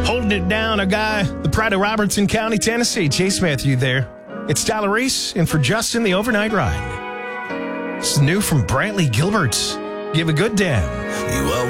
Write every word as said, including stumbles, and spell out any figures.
Holding it down, a guy, the pride of Robertson County, Tennessee. Chase Matthew there. It's Tyler Reese in for Justin, the overnight ride. This is new from Brantley Gilberts. Give a good damn. You always